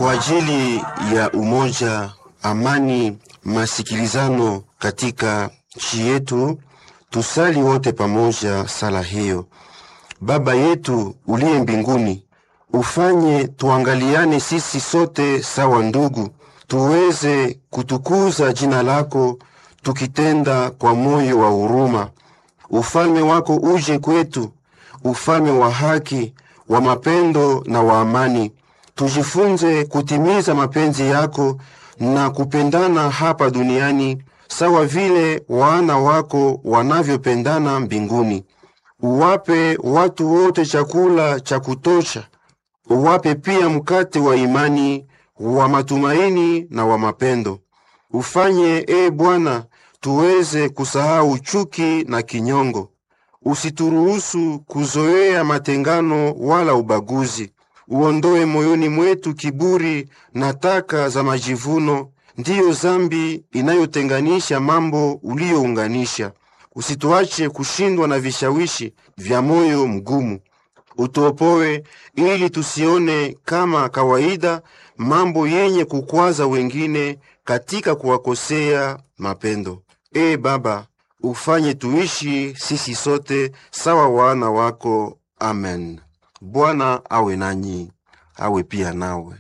kwa ajili ya umoja, amani, masikilizano katika nchi yetu, tusali wote pamoja sala hiyo. Baba yetu uliye mbinguni, ufanye tuangaliane sisi sote sawa ndugu, tuweze kutukuza jina lako tukitenda kwa moyo wa huruma. Ufalme wako uje kwetu, ufalme wa haki, wa mapendo na wa amani. Tujifunze kutimiza mapenzi yako na kupendana hapa duniani sawa vile wana wako wanavyopendana mbinguni. Uwape watu wote chakula cha kutosha. Uwape pia mkate wa imani, wa matumaini na wa mapendo. Ufanye Bwana tuweze kusahau chuki na kinyongo. Usituruhusu kuzoea matengano wala ubaguzi. Uondoe moyoni mwetu kiburi na taka za majivuno, ndiyo zambi inayotenganisha mambo uliounganisha. Usituache kushindwa na vishawishi vya moyo mgumu. Utuopoe ili tusione kama kawaida mambo yenye kukwaza wengine katika kuwakosea mapendo. Baba, ufanye tuishi sisi sote sawa wana wako. Amen. Bwana awe nanyi, awe pia nawe.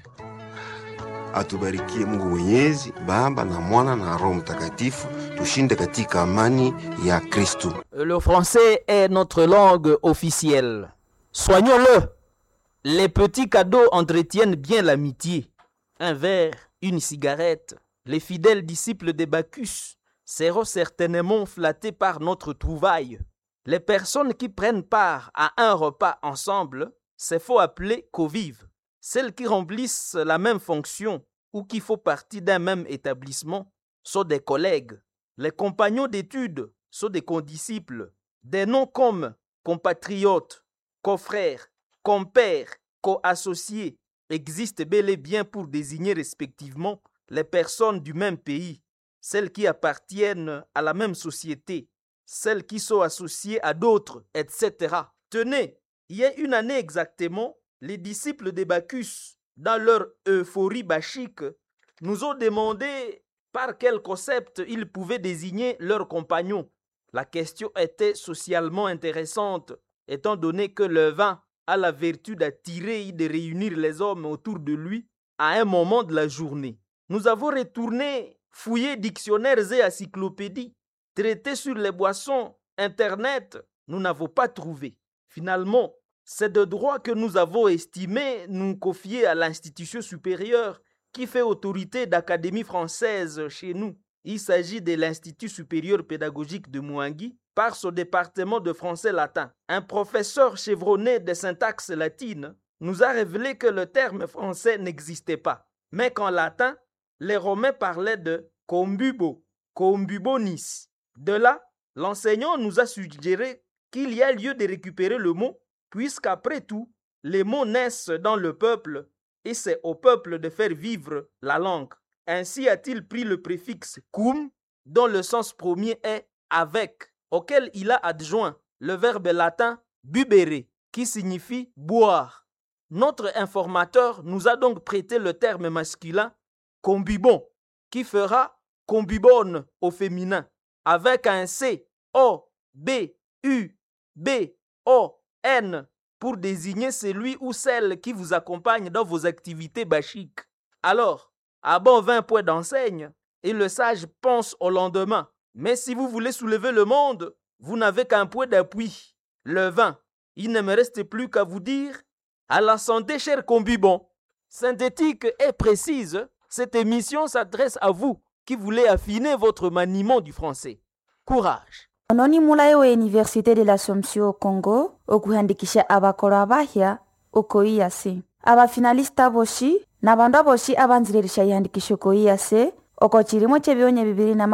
Atubarikie Mungu Mwenyezi, Baba na Mwana na Roho Mtakatifu. Tushinde katika amani ya Kristo. Le français est notre langue officielle. Soignons-le. Les petits cadeaux entretiennent bien l'amitié. Un verre, une cigarette. Les fidèles disciples de Bacchus seront certainement flattés par notre trouvaille. Les personnes qui prennent part à un repas ensemble, c'est faut appeler convives. Celles qui remplissent la même fonction ou qui font partie d'un même établissement sont des collègues. Les compagnons d'études sont des condisciples. Des noms comme compatriotes, confrères, compères, co-associés existent bel et bien pour désigner respectivement les personnes du même pays, celles qui appartiennent à la même société, celles qui sont associées à d'autres, etc. Tenez, il y a une année exactement, les disciples de Bacchus, dans leur euphorie bachique, nous ont demandé par quel concept ils pouvaient désigner leurs compagnons. La question était socialement intéressante, étant donné que le vin a la vertu d'attirer et de réunir les hommes autour de lui à un moment de la journée. Nous avons retourné fouiller dictionnaires et encyclopédies, traiter sur les boissons, Internet, nous n'avons pas trouvé. Finalement, c'est de droit que nous avons estimé nous confier à l'institution supérieure qui fait autorité d'Académie française chez nous. Il s'agit de l'Institut supérieur pédagogique de Mouangui par son département de français latin. Un professeur chevronné de syntaxe latine nous a révélé que le terme français n'existait pas, mais qu'en latin, les Romains parlaient de combubo, combubonis. De là, l'enseignant nous a suggéré qu'il y a lieu de récupérer le mot, puisqu'après tout, les mots naissent dans le peuple et c'est au peuple de faire vivre la langue. Ainsi a-t-il pris le préfixe cum, dont le sens premier est avec, auquel il a adjoint le verbe latin bubere, qui signifie boire. Notre informateur nous a donc prêté le terme masculin combubon, qui fera combubone au féminin, avec un C, O, B, U, B, O, N, pour désigner celui ou celle qui vous accompagne dans vos activités bachiques. Alors, à bon 20 points d'enseigne, et le sage pense au lendemain. Mais si vous voulez soulever le monde, vous n'avez qu'un point d'appui, le vin. Il ne me reste plus qu'à vous dire à la santé, cher combubon. Synthétique et précise, cette émission s'adresse à vous qui voulez affiner votre maniement du français. Courage. Ononi mulayo wa Université de l'Assomption au Congo okuhandikisha abakoro abahya okoiyase abafinalista boshi na bandu aboshi abanzirerisha yandikisho koiyase oko chirimo chebionye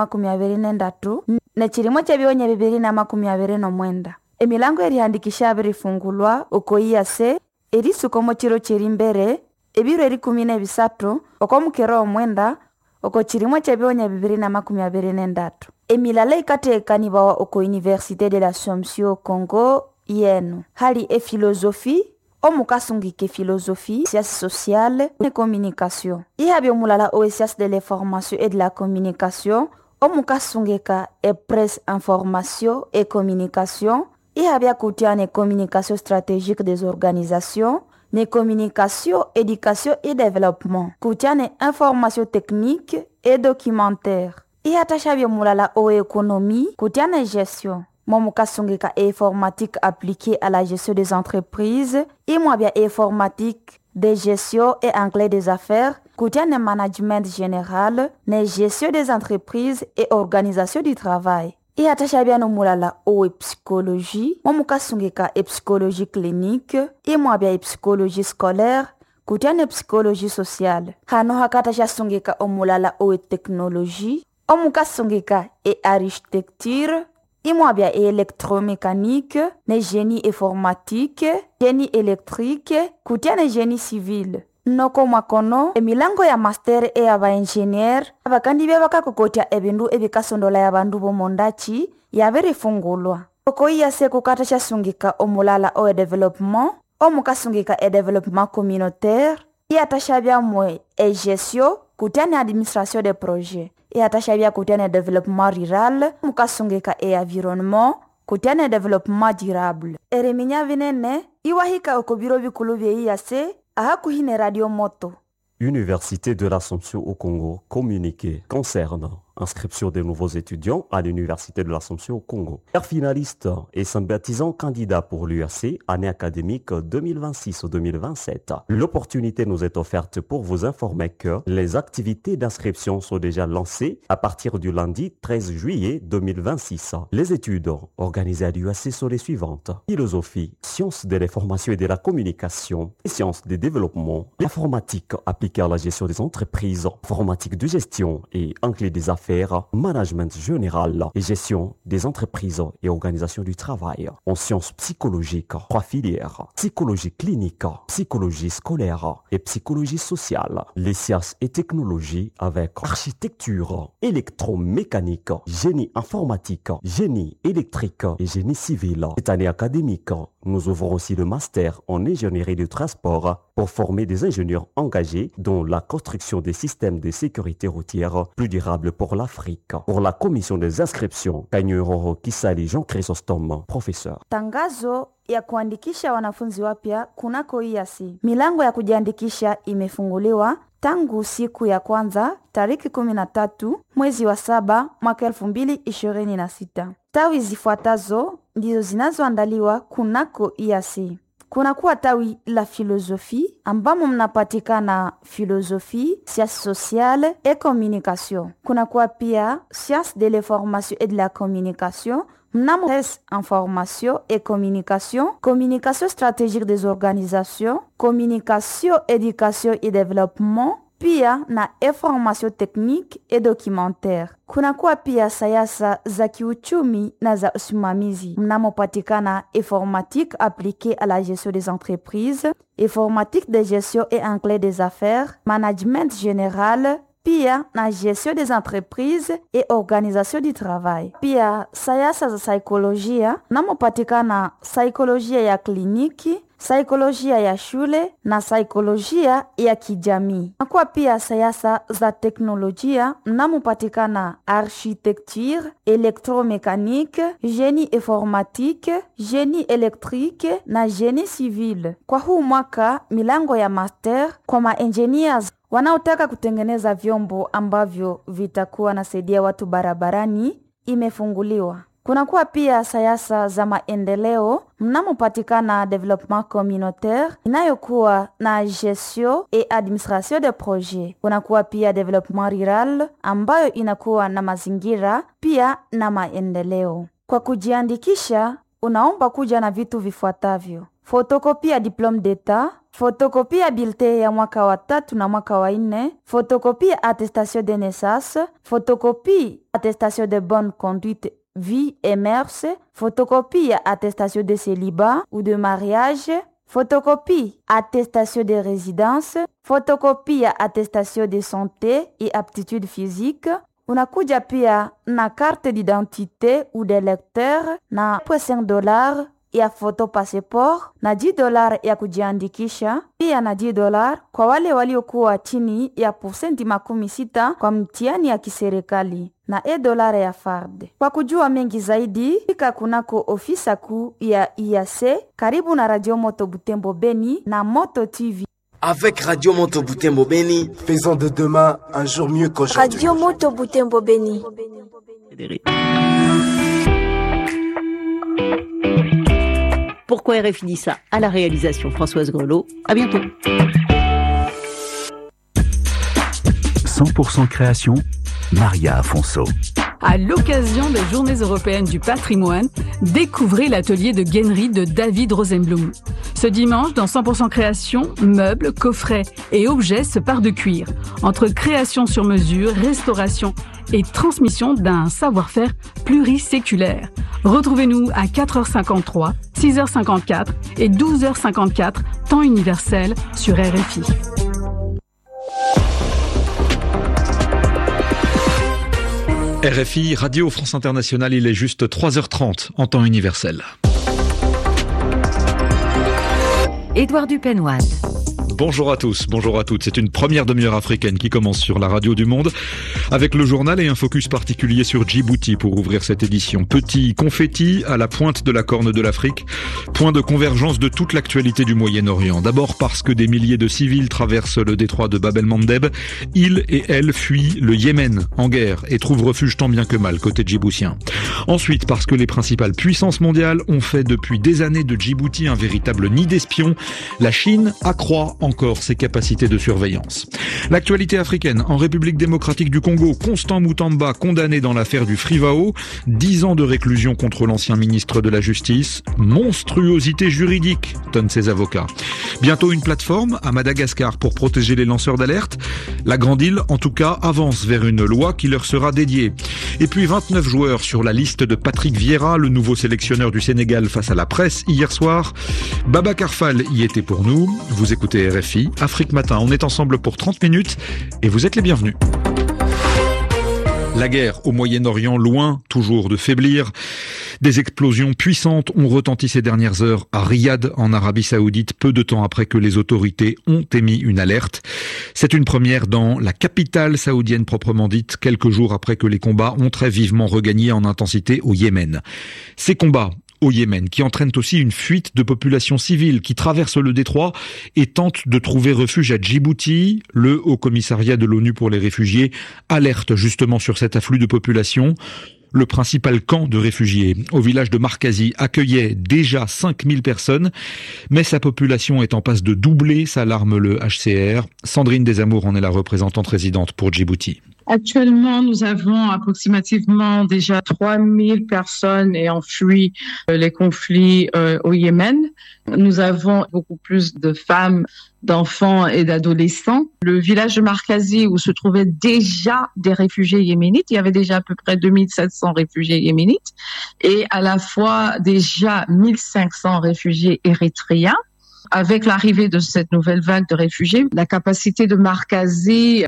2023 na chirimo chebionye 2029 emilango erihandikisha abirifungulwa okoiyase erisukomo chiro chirimbere ebiro eri 13 oko mukero omwenda oko chirimo chebionye 2023 emilala ikateekanibawa oko Université de l'Assomption Congo yenu hali philosophie omukasungike philosophie, sciences sociales et communication. Ihabyo mulala o sciences de l'information et de la communication, omukasungeka e presse information et communication. Ihabya kutiane communication stratégique des organisations, ne communication, éducation et développement. Kutiane information technique et documentaire. Ihatashabyo mulala o économie, kutiane gestion. Momukasungeka e informatique appliquée à la gestion des entreprises. Imwabya informatique de gestion et anglais des affaires. Kutiane management général, ne gestion des entreprises et organisation du travail. Ihatashabya no mulala o psychologie. Momukasungeka e psychologie clinique. Imwabya e psychologie scolaire. Kutiane psychologie sociale. Hano hakatashabya o mulala o technologie. Omukasungeka e architecture. Imwabya e électromécanique, ne génie informatique, génie électrique, kutiane génie civil. Noko mwakono, milango ya master e aba engineer, abakandi bakakokotia ebindu ebikasondola ya bandu bomondachi, yaberifungulwa. Oko iyase kukatasha sungika omulala o développement, omukasungika e développement communautaire, iatashabya mwe e gestion, kutiane administration de projet. Et atashabia kutiane développement rural, mukasungeka e environnement, kutiane développement durable. Ereminya vinene, iwahika okobiro bikulu bye yase, ahakuhine radio moto. Université de l'Assomption au Congo, communiqué concernant inscription des nouveaux étudiants à l'Université de l'Assomption au Congo. Père finaliste et sympathisant candidat pour l'UAC, année académique 2026-2027. L'opportunité nous est offerte pour vous informer que les activités d'inscription sont déjà lancées à partir du lundi 13 juillet 2026. Les études organisées à l'UAC sont les suivantes. Philosophie, sciences de l'information et de la communication, et sciences des développements, l'informatique appliquée à la gestion des entreprises, informatique de gestion et anglais des affaires, management général et gestion des entreprises et organisation du travail. En sciences psychologiques, 3 filières, psychologie clinique, psychologie scolaire et psychologie sociale. Les sciences et technologies avec architecture, électromécanique, génie informatique, génie électrique et génie civil. Cette année académique, nous ouvrons aussi le master en ingénierie du transport pour former des ingénieurs engagés dans la construction des systèmes de sécurité routière plus durables pour l'Afrique. Pour la commission des inscriptions, Kanyuroro Kisali Jean Chrysostome, professeur. Tangazo ya kuandikisha wanafunzi wapya kunako IASI. Milango ya kujiandikisha imefunguliwa tangu siku ya kwanza tariki 13 mwezi wa 7 mwaka 2026. Tawi zifuatazo ndizo zinazoandaliwa kunako IASI. Kunakuwa tawi la philosophie ambamo mnapatikana philosophie, sciences sociales et communication. Kunakuwa pia sciences de l'information et de la communication, mnamo information et communication, communication stratégique des organisations, communication, éducation et développement, pia na information technique et documentaire. Kunakuwa pia sayasa za kiuchumi na za usimamizi. Mnamopatikana informatique appliquée à la gestion des entreprises, informatique de gestion et anglais des affaires, management général, pia na gestion des entreprises et organisation du travail. Pia sayasa za saikolojia, mnamopatikana saikolojia ya kliniki, saikolojia ya shule na saikolojia ya kijamii. Nakuwa pia sayasa za teknolojia mnamopatikana architecture, électromécanique, génie informatique, génie électrique na génie civil. Kwa huu mwaka milango ya master kwa ma-engineers wanaotaka kutengeneza vyombo ambavyo vitakuwa nasaidia watu barabarani imefunguliwa. Kunakuwa pia sayasa za maendeleo mnamopatikana développement communautaire inayokuwa na gestion et administration de projet. Kunakuwa pia développement rural ambayo inakuwa na mazingira pia na maendeleo. Kwa kujiandikisha unaomba kuja na vitu vifuatavyo: fotokopia diplôme d'état, fotokopia bulletin ya mwaka wa 3 na mwaka wa 4, fotokopia attestation de naissance, fotokopia attestation de bonne conduite vie et mœurs, photocopie attestation de célibat ou de mariage, photocopie attestation de résidence, photocopie attestation de santé et aptitude physique. Unakuja pia na carte d'identité ou de lecteur na $5 ya foto passport na $10 ya kujiandikisha, pia na $10 kwa wale waliokuwa chini ya 60% kwa mtihani ya kiserikali na $1 ya FARD. Kwa kujua mengi zaidi, fika kunako ofisa kuu ya IAC karibu na Radio Moto Butembo Beni na Moto TV. Avec Radio Moto Butembo Beni, faisons de demain un jour mieux qu'aujourd'hui. Radio Moto Butembo Beni. Pourquoi RFI dit ça? À la réalisation Françoise Grelot. À bientôt. 100% création, Maria Afonso. À l'occasion des Journées européennes du patrimoine, découvrez l'atelier de gainerie de David Rosenblum. Ce dimanche, dans 100% création, meubles, coffrets et objets se parent de cuir. Entre création sur mesure, restauration et transmission d'un savoir-faire pluriséculaire. Retrouvez-nous à 4h53, 6h54 et 12h54, temps universel sur RFI. RFI, Radio France Internationale, il est juste 3h30 en temps universel. Édouard Dupenoine. Bonjour à tous, bonjour à toutes. C'est une première demi-heure africaine qui commence sur la radio du monde avec le journal et un focus particulier sur Djibouti pour ouvrir cette édition. Petit confetti à la pointe de la corne de l'Afrique, point de convergence de toute l'actualité du Moyen-Orient. D'abord parce que des milliers de civils traversent le détroit de Bab el-Mandeb. Ils et elles fuient le Yémen en guerre et trouvent refuge tant bien que mal côté djiboutien. Ensuite parce que les principales puissances mondiales ont fait depuis des années de Djibouti un véritable nid d'espions. La Chine accroît encore ses capacités de surveillance. L'actualité africaine, en République démocratique du Congo, Constant Mutamba condamné dans l'affaire du Frivao, 10 ans de réclusion contre l'ancien ministre de la Justice, monstruosité juridique, tonnent ses avocats. Bientôt une plateforme à Madagascar pour protéger les lanceurs d'alerte. La Grande Île, en tout cas, avance vers une loi qui leur sera dédiée. Et puis 29 joueurs sur la liste de Patrick Vieira, le nouveau sélectionneur du Sénégal face à la presse hier soir. Babacar Fall y était pour nous. Vous écoutez RFI, Afrique Matin. On est ensemble pour 30 minutes et vous êtes les bienvenus. La guerre au Moyen-Orient, loin toujours de faiblir. Des explosions puissantes ont retenti ces dernières heures à Riyad, en Arabie Saoudite, peu de temps après que les autorités ont émis une alerte. C'est une première dans la capitale saoudienne proprement dite, quelques jours après que les combats ont très vivement regagné en intensité au Yémen. Ces combats au Yémen, qui entraînent aussi une fuite de populations civiles qui traversent le détroit et tentent de trouver refuge à Djibouti. Le Haut-Commissariat de l'ONU pour les réfugiés alerte justement sur cet afflux de population. Le principal camp de réfugiés au village de Markazi accueillait déjà 5000 personnes, mais sa population est en passe de doubler, s'alarme le HCR. Sandrine Desamours en est la représentante résidente pour Djibouti. Actuellement, nous avons approximativement déjà 3000 personnes ayant fui les conflits au Yémen. Nous avons beaucoup plus de femmes, d'enfants et d'adolescents. Le village de Markazi, où se trouvaient déjà des réfugiés yéménites, il y avait déjà à peu près 2700 réfugiés yéménites et à la fois déjà 1500 réfugiés érythréens. Avec l'arrivée de cette nouvelle vague de réfugiés, la capacité de Markazi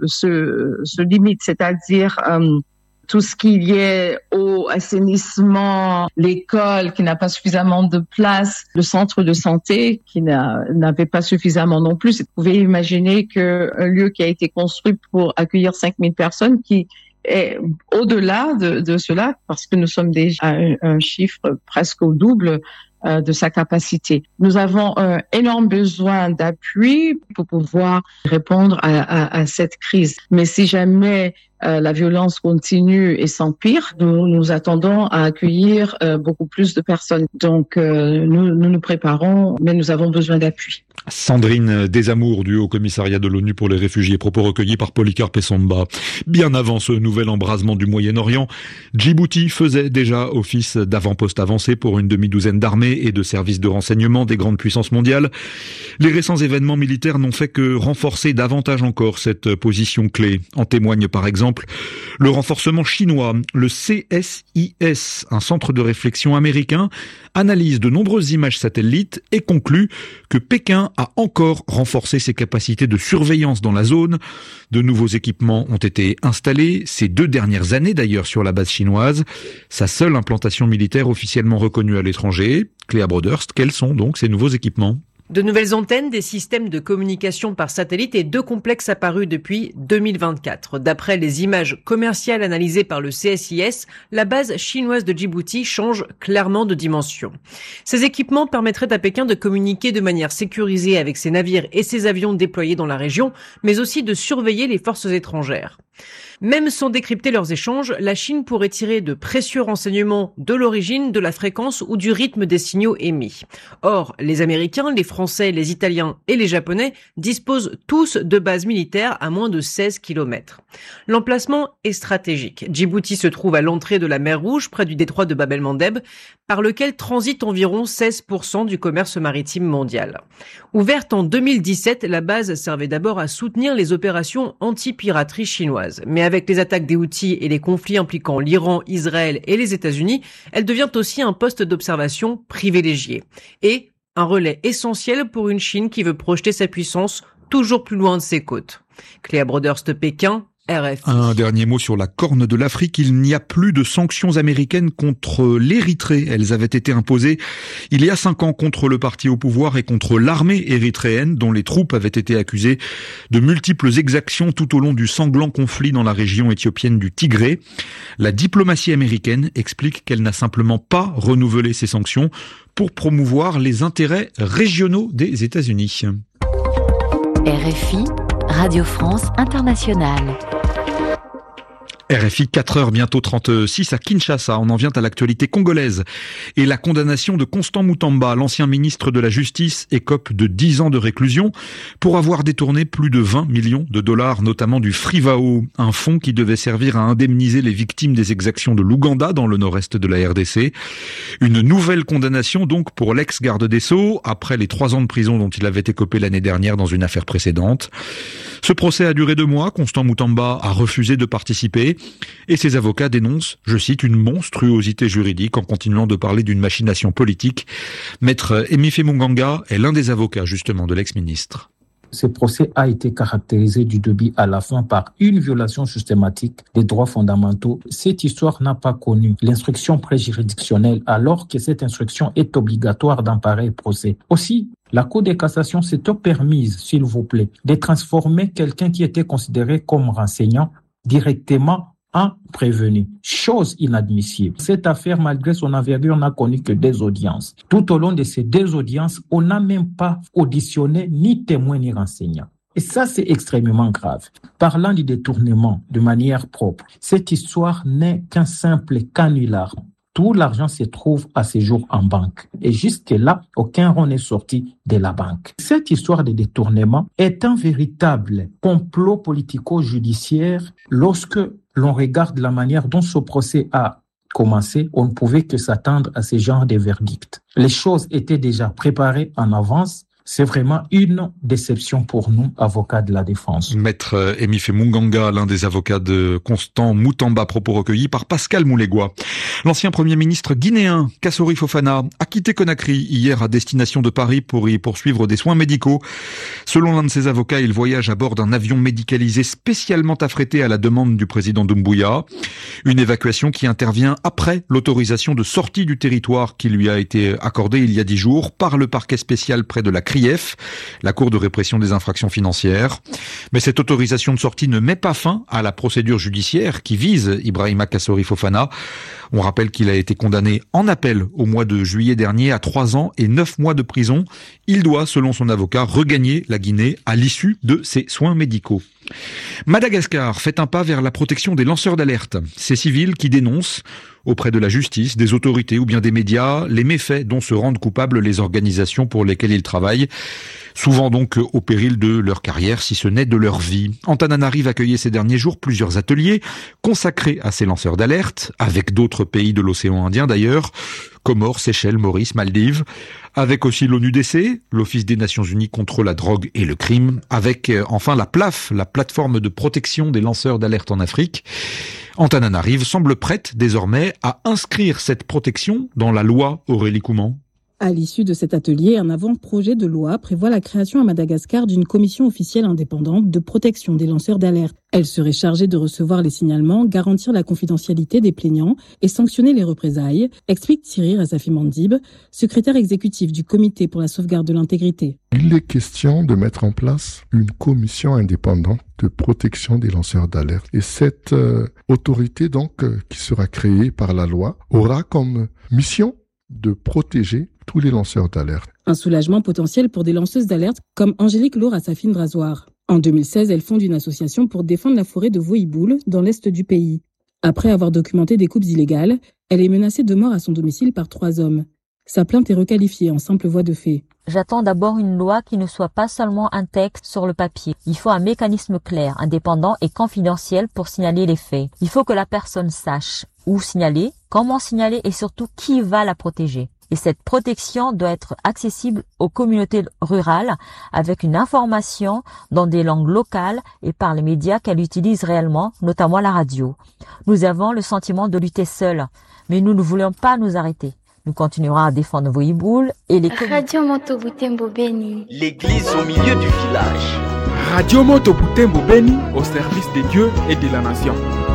se limite, c'est-à-dire tout ce qui y est eau, assainissement, l'école qui n'a pas suffisamment de place, le centre de santé qui n'avait pas suffisamment non plus. Vous pouvez imaginer qu'un lieu qui a été construit pour accueillir 5000 personnes qui est au-delà de cela, parce que nous sommes déjà à un chiffre presque au double de sa capacité. Nous avons un énorme besoin d'appui pour pouvoir répondre à cette crise. Mais si jamais la violence continue et s'empire, nous attendons à accueillir beaucoup plus de personnes. Donc nous nous préparons, mais nous avons besoin d'appui. Sandrine Desamours du Haut-Commissariat de l'ONU pour les réfugiés, propos recueillis par Polycarpe Essomba. Bien avant ce nouvel embrasement du Moyen-Orient, Djibouti faisait déjà office d'avant-poste avancé pour une demi-douzaine d'armées et de services de renseignement des grandes puissances mondiales. Les récents événements militaires n'ont fait que renforcer davantage encore cette position clé. En témoigne par exemple exemple le renforcement chinois. Le CSIS, un centre de réflexion américain, analyse de nombreuses images satellites et conclut que Pékin a encore renforcé ses capacités de surveillance dans la zone. De nouveaux équipements ont été installés ces 2 dernières années d'ailleurs sur la base chinoise, sa seule implantation militaire officiellement reconnue à l'étranger. Cléa Broderst, quels sont donc ces nouveaux équipements ? De nouvelles antennes, des systèmes de communication par satellite et 2 complexes apparus depuis 2024. D'après les images commerciales analysées par le CSIS, la base chinoise de Djibouti change clairement de dimension. Ces équipements permettraient à Pékin de communiquer de manière sécurisée avec ses navires et ses avions déployés dans la région, mais aussi de surveiller les forces étrangères. Même sans décrypter leurs échanges, la Chine pourrait tirer de précieux renseignements de l'origine, de la fréquence ou du rythme des signaux émis. Or, les Américains, les Français, les Italiens et les Japonais disposent tous de bases militaires à moins de 16 km. L'emplacement est stratégique. Djibouti se trouve à l'entrée de la mer Rouge, près du détroit de Bab el-Mandeb, par lequel transite environ 16% du commerce maritime mondial. Ouverte en 2017, la base servait d'abord à soutenir les opérations anti-piraterie chinoises. Mais avec les attaques des Houthis et les conflits impliquant l'Iran, Israël et les États-Unis, elle devient aussi un poste d'observation privilégié. Et un relais essentiel pour une Chine qui veut projeter sa puissance toujours plus loin de ses côtes. Cléa Broderst, Pékin, RFI. Un dernier mot sur la Corne de l'Afrique. Il n'y a plus de sanctions américaines contre l'Érythrée. Elles avaient été imposées il y a 5 ans contre le parti au pouvoir et contre l'armée érythréenne, dont les troupes avaient été accusées de multiples exactions tout au long du sanglant conflit dans la région éthiopienne du Tigré. La diplomatie américaine explique qu'elle n'a simplement pas renouvelé ces sanctions pour promouvoir les intérêts régionaux des États-Unis. RFI, Radio France Internationale. RFI 4h, bientôt 36 à Kinshasa. On en vient à l'actualité congolaise et la condamnation de Constant Mutamba, l'ancien ministre de la Justice, écope de 10 ans de réclusion pour avoir détourné plus de 20 millions de dollars, notamment du Frivao, un fonds qui devait servir à indemniser les victimes des exactions de l'Ouganda dans le nord-est de la RDC. Une nouvelle condamnation donc pour l'ex-garde des Sceaux, après les 3 ans de prison dont il avait écopé l'année dernière dans une affaire précédente. Ce procès a duré 2 mois. Constant Mutamba a refusé de participer. Et ses avocats dénoncent, je cite, une monstruosité juridique en continuant de parler d'une machination politique. Maître Emife Munganga est l'un des avocats justement de l'ex-ministre. Ce procès a été caractérisé du début à la fin par une violation systématique des droits fondamentaux. Cette histoire n'a pas connu l'instruction préjuridictionnelle alors que cette instruction est obligatoire dans pareil procès. Aussi, la Cour de cassation s'est permise, s'il vous plaît, de transformer quelqu'un qui était considéré comme renseignant directement en prévenu. Chose inadmissible. Cette affaire, malgré son envergure, n'a connu que 2 audiences. Tout au long de ces 2 audiences, on n'a même pas auditionné ni témoin ni renseignant. Et ça, c'est extrêmement grave. Parlant du détournement de manière propre, cette histoire n'est qu'un simple canular. Tout l'argent se trouve à ce jour en banque. Et jusque-là, aucun rond n'est sorti de la banque. Cette histoire de détournement est un véritable complot politico-judiciaire. Lorsque l'on regarde la manière dont ce procès a commencé, on ne pouvait que s'attendre à ce genre de verdict. Les choses étaient déjà préparées en avance. C'est vraiment une déception pour nous, avocats de la défense. Maître Emife Munganga, l'un des avocats de Constant Mutamba, propos recueillis par Pascal Moulegua. L'ancien Premier ministre guinéen, Kassori Fofana, a quitté Conakry hier à destination de Paris pour y poursuivre des soins médicaux. Selon l'un de ses avocats, il voyage à bord d'un avion médicalisé spécialement affrété à la demande du président Doumbouya. Une évacuation qui intervient après l'autorisation de sortie du territoire qui lui a été accordée il y a 10 jours par le parquet spécial près de la CRIEF, la Cour de répression des infractions financières. Mais cette autorisation de sortie ne met pas fin à la procédure judiciaire qui vise Ibrahima Kassori Fofana. On rappelle qu'il a été condamné en appel au mois de juillet dernier à 3 ans et 9 mois de prison. Il doit, selon son avocat, regagner la Guinée à l'issue de ses soins médicaux. Madagascar fait un pas vers la protection des lanceurs d'alerte. Ces civils qui dénoncent auprès de la justice, des autorités ou bien des médias les méfaits dont se rendent coupables les organisations pour lesquelles ils travaillent, souvent donc au péril de leur carrière, si ce n'est de leur vie. Antananarive accueillait ces derniers jours plusieurs ateliers consacrés à ces lanceurs d'alerte, avec d'autres pays de l'océan Indien d'ailleurs. Comores, Seychelles, Maurice, Maldives, avec aussi l'ONUDC, l'Office des Nations Unies contre la drogue et le crime, avec enfin la PLAF, la plateforme de protection des lanceurs d'alerte en Afrique. Antananarive semble prête désormais à inscrire cette protection dans la loi. Aurélie Couman. À l'issue de cet atelier, un avant-projet de loi prévoit la création à Madagascar d'une commission officielle indépendante de protection des lanceurs d'alerte. Elle serait chargée de recevoir les signalements, garantir la confidentialité des plaignants et sanctionner les représailles, explique Thierry Razafi-Mandib, secrétaire exécutif du Comité pour la sauvegarde de l'intégrité. Il est question de mettre en place une commission indépendante de protection des lanceurs d'alerte. Et cette autorité donc qui sera créée par la loi aura comme mission de protéger tous les lanceurs d'alerte. Un soulagement potentiel pour des lanceuses d'alerte comme Angélique Laure Assafine Drasoir. En 2016, elle fonde une association pour défendre la forêt de Voïboul dans l'est du pays. Après avoir documenté des coupes illégales, elle est menacée de mort à son domicile par 3 hommes. Sa plainte est requalifiée en simple voie de fait. J'attends d'abord une loi qui ne soit pas seulement un texte sur le papier. Il faut un mécanisme clair, indépendant et confidentiel pour signaler les faits. Il faut que la personne sache où signaler, comment signaler et surtout qui va la protéger. Et cette protection doit être accessible aux communautés rurales avec une information dans des langues locales et par les médias qu'elle utilise réellement, notamment la radio. Nous avons le sentiment de lutter seuls, mais nous ne voulons pas nous arrêter. Nous continuerons à défendre Voïboul et les Radio Moto Butembo Beni. L'église au milieu du village. Radio Moto Butembo Beni au service de Dieu et de la nation.